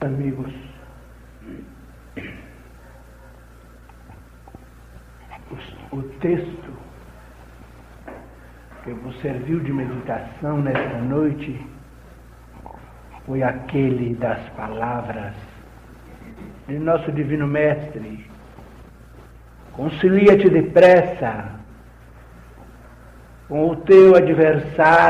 Amigos, o texto que vos serviu de meditação nesta noite foi aquele das palavras de nosso Divino Mestre: concilia-te depressa com o teu adversário